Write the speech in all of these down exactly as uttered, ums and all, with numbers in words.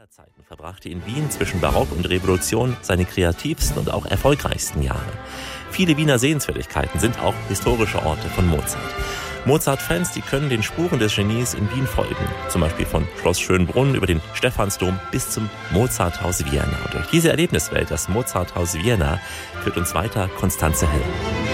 aller Zeiten verbrachte in Wien zwischen Barock und Revolution seine kreativsten und auch erfolgreichsten Jahre. Viele Wiener Sehenswürdigkeiten sind auch historische Orte von Mozart. Mozart-Fans, die können den Spuren des Genies in Wien folgen. Zum Beispiel von Schloss Schönbrunn über den Stephansdom bis zum Mozarthaus Vienna. Und durch diese Erlebniswelt, das Mozarthaus Vienna, führt uns weiter Constanze Hell.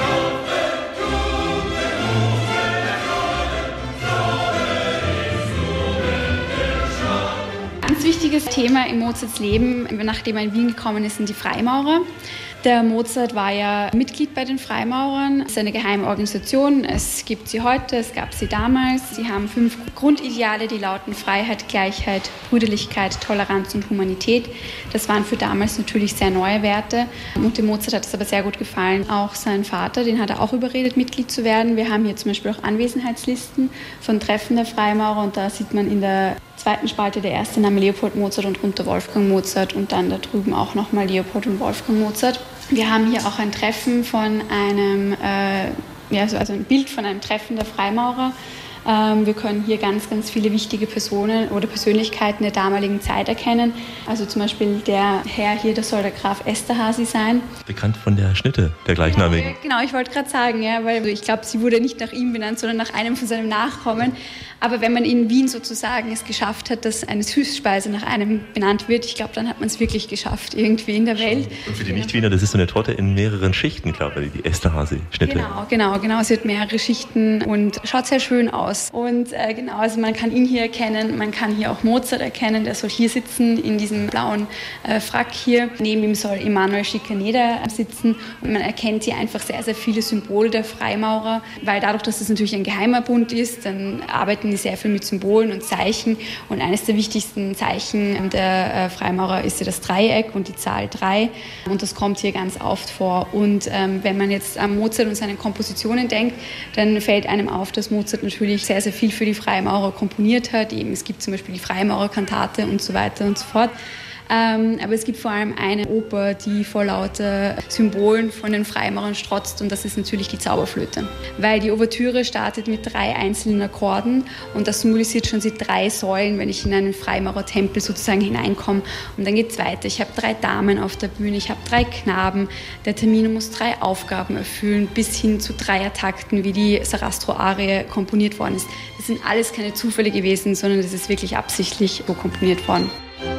Ein wichtiges Thema in Mozarts Leben, nachdem er in Wien gekommen ist, sind die Freimaurer. Der Mozart war ja Mitglied bei den Freimaurern. Das ist eine geheime Organisation. Es gibt sie heute, es gab sie damals. Sie haben fünf Grundideale, die lauten Freiheit, Gleichheit, Brüderlichkeit, Toleranz und Humanität. Das waren für damals natürlich sehr neue Werte. Und dem Mozart hat es aber sehr gut gefallen. Auch sein Vater, den hat er auch überredet, Mitglied zu werden. Wir haben hier zum Beispiel auch Anwesenheitslisten von Treffen der Freimaurer. Und da sieht man in der zweiten Spalte der erste Name Leopold Mozart und drunter Wolfgang Mozart und dann da drüben auch nochmal Leopold und Wolfgang Mozart. Wir haben hier auch ein Treffen von einem, äh, ja, also ein Bild von einem Treffen der Freimaurer. Ähm, wir können hier ganz, ganz viele wichtige Personen oder Persönlichkeiten der damaligen Zeit erkennen. Also zum Beispiel der Herr hier, das soll der Graf Esterházy sein. Bekannt von der Schnitte, der gleichnamigen. Genau, genau, ich wollte gerade sagen, ja, weil ich glaube, sie wurde nicht nach ihm benannt, sondern nach einem von seinem Nachkommen. Aber wenn man in Wien sozusagen es geschafft hat, dass eine Süßspeise nach einem benannt wird, ich glaube, dann hat man es wirklich geschafft, irgendwie in der Welt. Und für die Nicht-Wiener, das ist so eine Torte in mehreren Schichten, glaube ich, die Esterházy-Schnitte. Genau, genau, genau. Sie hat mehrere Schichten und schaut sehr schön aus. Und äh, genau, also man kann ihn hier erkennen, man kann hier auch Mozart erkennen, der soll hier sitzen, in diesem blauen äh, Frack hier. Neben ihm soll Emanuel Schikaneder sitzen und man erkennt hier einfach sehr, sehr viele Symbole der Freimaurer, weil dadurch, dass es natürlich ein geheimer Bund ist, dann arbeiten die sehr viel mit Symbolen und Zeichen und eines der wichtigsten Zeichen der äh, Freimaurer ist ja das Dreieck und die Zahl drei und das kommt hier ganz oft vor. Und ähm, wenn man jetzt an Mozart und seine Kompositionen denkt, dann fällt einem auf, dass Mozart natürlich sehr, sehr viel für die Freimaurer komponiert hat. Eben, es gibt zum Beispiel die Freimaurerkantate und so weiter und so fort. Ähm, aber es gibt vor allem eine Oper, die vor lauter Symbolen von den Freimaurern strotzt und das ist natürlich die Zauberflöte. Weil die Ouvertüre startet mit drei einzelnen Akkorden und das symbolisiert schon die drei Säulen, wenn ich in einen Freimaurertempel sozusagen hineinkomme. Und dann geht es weiter. Ich habe drei Damen auf der Bühne, ich habe drei Knaben. Der Termino muss drei Aufgaben erfüllen, bis hin zu Dreiertakten, wie die Sarastro-Arie komponiert worden ist. Das sind alles keine Zufälle gewesen, sondern das ist wirklich absichtlich so komponiert worden.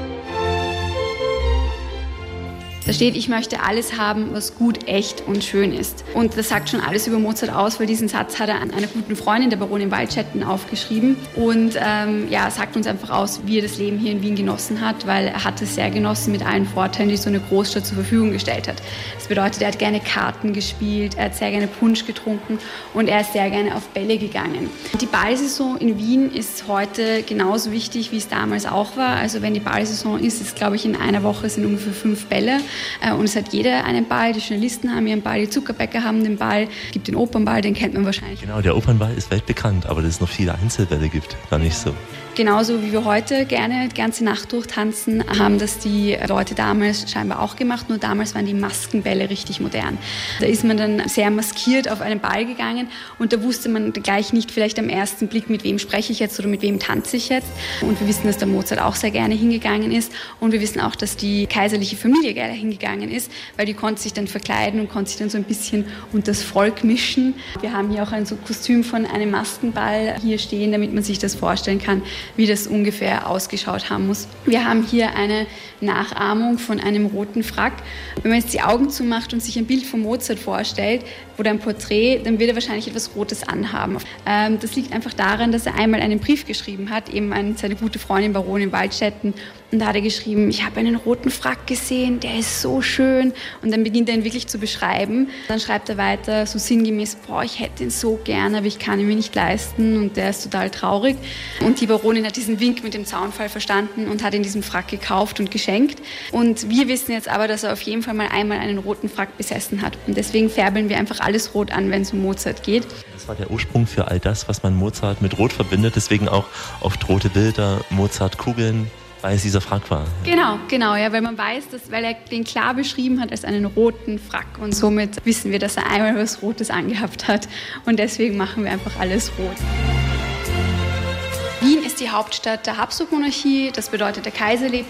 Da steht, ich möchte alles haben, was gut, echt und schön ist. Und das sagt schon alles über Mozart aus, weil diesen Satz hat er an einer guten Freundin, der Baronin Waldschätten, aufgeschrieben. Und ähm, ja, sagt uns einfach aus, wie er das Leben hier in Wien genossen hat, weil er hat es sehr genossen mit allen Vorteilen, die so eine Großstadt zur Verfügung gestellt hat. Das bedeutet, er hat gerne Karten gespielt, er hat sehr gerne Punsch getrunken und er ist sehr gerne auf Bälle gegangen. Die Ballsaison in Wien ist heute genauso wichtig, wie es damals auch war. Also wenn die Ballsaison ist, ist glaube ich in einer Woche sind ungefähr fünf Bälle. Und es hat jeder einen Ball, die Journalisten haben ihren Ball, die Zuckerbäcker haben den Ball, es gibt den Opernball, den kennt man wahrscheinlich. Genau, der Opernball ist weltbekannt, aber dass es noch viele Einzelbälle gibt, gar nicht so. Genauso wie wir heute gerne die ganze Nacht durchtanzen, haben das die Leute damals scheinbar auch gemacht, nur damals waren die Maskenbälle richtig modern. Da ist man dann sehr maskiert auf einen Ball gegangen und da wusste man gleich nicht vielleicht am ersten Blick, mit wem spreche ich jetzt oder mit wem tanze ich jetzt. Und wir wissen, dass der Mozart auch sehr gerne hingegangen ist und wir wissen auch, dass die kaiserliche Familie gerne hingegangen ist, weil die konnte sich dann verkleiden und konnte sich dann so ein bisschen unter das Volk mischen. Wir haben hier auch ein so Kostüm von einem Maskenball hier stehen, damit man sich das vorstellen kann, wie das ungefähr ausgeschaut haben muss. Wir haben hier eine Nachahmung von einem roten Frack. Wenn man jetzt die Augen zumacht und sich ein Bild von Mozart vorstellt oder ein Porträt, dann wird er wahrscheinlich etwas Rotes anhaben. Ähm, das liegt einfach daran, dass er einmal einen Brief geschrieben hat, eben an seine gute Freundin Baronin Waldschätten. Und da hat er geschrieben, ich habe einen roten Frack gesehen, der ist so schön. Und dann beginnt er ihn wirklich zu beschreiben. Dann schreibt er weiter so sinngemäß, boah, ich hätte ihn so gern, aber ich kann ihn mir nicht leisten und der ist total traurig. Und die Baronin hat diesen Wink mit dem Zaunfall verstanden und hat ihn diesen Frack gekauft und geschenkt. Und wir wissen jetzt aber, dass er auf jeden Fall mal einmal einen roten Frack besessen hat. Und deswegen färbeln wir einfach alles rot an, wenn es um Mozart geht. Das war der Ursprung für all das, was man Mozart mit Rot verbindet. Deswegen auch oft rote Bilder, Mozart-Kugeln, weil es dieser Frack war. Genau, genau, ja, weil man weiß, dass, weil er den klar beschrieben hat als einen roten Frack und somit wissen wir, dass er einmal was Rotes angehabt hat und deswegen machen wir einfach alles rot. Wien ist die Hauptstadt der Habsburg-Monarchie, das bedeutet, der Kaiser lebt